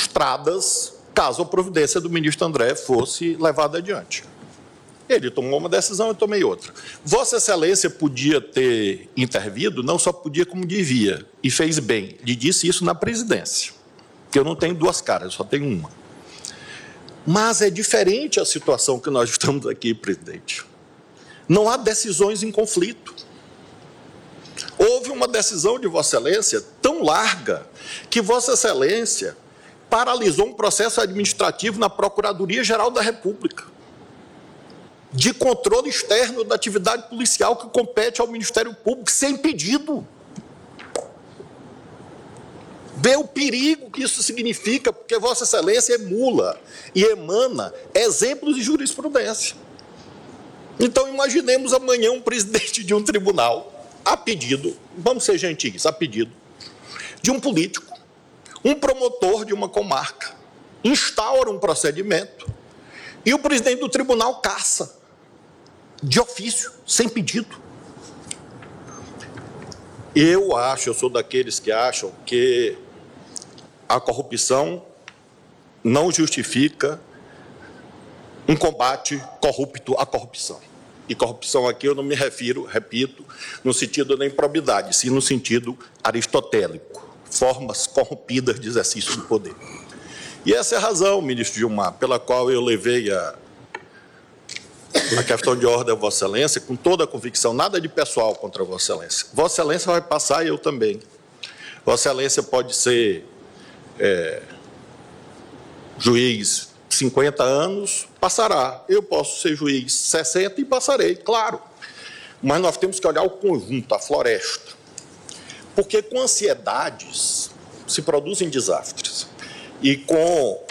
estradas caso a providência do ministro André fosse levada adiante. Ele tomou uma decisão, eu tomei outra. Vossa Excelência podia ter intervido, não só podia, como devia, e fez bem. Lhe disse isso na presidência, que eu não tenho duas caras, eu só tenho uma. Mas é diferente a situação que nós estamos aqui, presidente. Não há decisões em conflito. Houve uma decisão de Vossa Excelência tão larga que Vossa Excelência paralisou um processo administrativo na Procuradoria-Geral da República, de controle externo da atividade policial que compete ao Ministério Público, sem pedido. Vê o perigo que isso significa, porque Vossa Excelência emula e emana exemplos de jurisprudência. Então, imaginemos amanhã um presidente de um tribunal, a pedido, vamos ser gentis, a pedido de um político, um promotor de uma comarca, instaura um procedimento e o presidente do tribunal caça, de ofício, sem pedido. Eu sou daqueles que acham que a corrupção não justifica um combate corrupto à corrupção. E corrupção aqui eu não me refiro, repito, no sentido da improbidade, sim no sentido aristotélico, formas corrompidas de exercício do poder. E essa é a razão, ministro Gilmar, pela qual eu levei a questão de ordem a Vossa Excelência com toda a convicção, nada de pessoal contra Vossa Excelência. Vossa Excelência vai passar e eu também. Vossa Excelência pode ser juiz 50 anos, passará. Eu posso ser juiz 60 e passarei, claro. Mas nós temos que olhar o conjunto, a floresta. Porque com ansiedades se produzem desastres. E com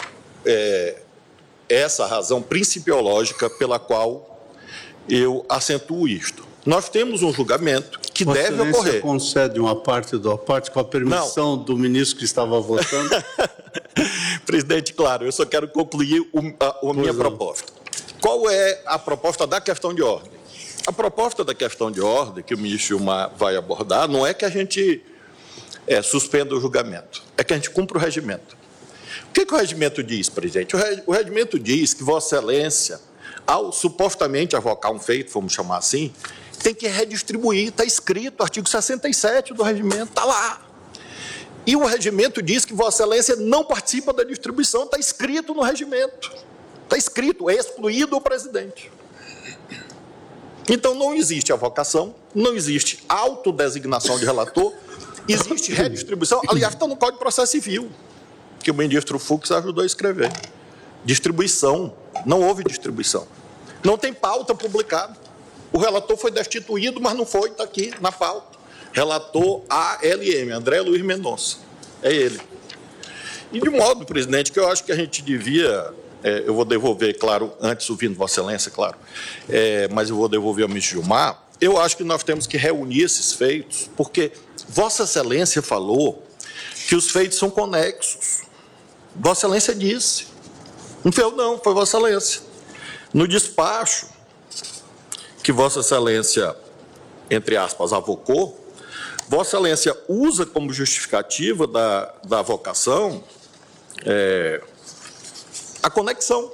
essa razão principiológica pela qual eu acentuo isto. Nós temos um julgamento que deve ocorrer. Você concede uma parte da parte com a permissão do ministro que estava votando? Presidente, claro, eu só quero concluir a minha proposta. Qual é a proposta da questão de ordem? A proposta da questão de ordem que o ministro Gilmar vai abordar não é que a gente suspenda o julgamento, é que a gente cumpra o regimento. O que o regimento diz, presidente? O regimento diz que Vossa Excelência, ao supostamente avocar um feito, vamos chamar assim, tem que redistribuir, está escrito, artigo 67 do regimento, está lá. E o regimento diz que Vossa Excelência não participa da distribuição, está escrito no regimento. Está escrito, é excluído o presidente. Então, não existe avocação, não existe autodesignação de relator, existe redistribuição, aliás, está no Código de Processo Civil, que o ministro Fux ajudou a escrever. Distribuição, não houve distribuição. Não tem pauta publicada. O relator foi destituído, mas não foi, está aqui na pauta. Relator ALM, André Luiz Mendonça. É ele. E de modo, presidente, que eu acho que a gente devia, eu vou devolver, claro, antes ouvindo Vossa Excelência, claro, mas eu vou devolver ao ministro Gilmar, eu acho que nós temos que reunir esses feitos, porque Vossa Excelência falou que os feitos são conexos. Vossa Excelência disse. Não foi eu, não, foi Vossa Excelência. No despacho que Vossa Excelência, entre aspas, avocou, Vossa Excelência usa como justificativa da avocação a conexão.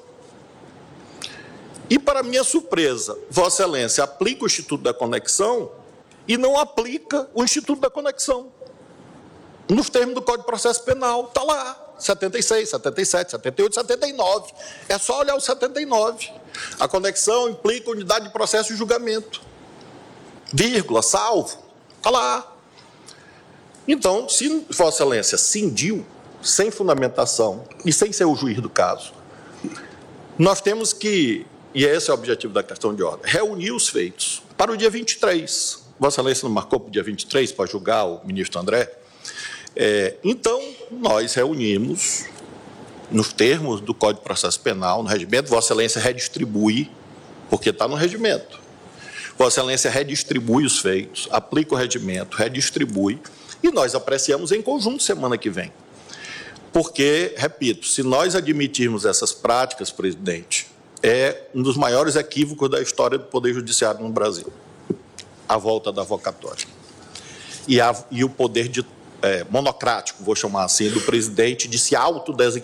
E, para minha surpresa, Vossa Excelência aplica o Instituto da Conexão e não aplica o Instituto da Conexão. Nos termos do Código de Processo Penal, está lá. 76, 77, 78, 79. É só olhar o 79. A conexão implica unidade de processo e julgamento. Vírgula, salvo. Está lá. Então, se Vossa Excelência cindiu, sem fundamentação e sem ser o juiz do caso, nós temos que, e esse é o objetivo da questão de ordem, reunir os feitos para o dia 23. Vossa Excelência não marcou para o dia 23 para julgar o ministro André? Então, nós reunimos, nos termos do Código de Processo Penal, no regimento, Vossa Excelência redistribui, porque está no regimento. Vossa Excelência redistribui os feitos, aplica o regimento, redistribui, e nós apreciamos em conjunto semana que vem. Porque, repito, se nós admitirmos essas práticas, presidente, é um dos maiores equívocos da história do Poder Judiciário no Brasil. A volta da avocatória. E o poder monocrático, vou chamar assim, do presidente de se autodesignar